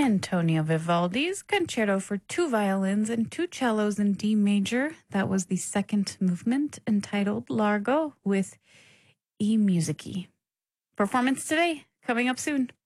Antonio Vivaldi's Concerto for Two Violins and Two Cellos in D Major. That was the second movement entitled Largo with E Musici. Performance today, coming up soon.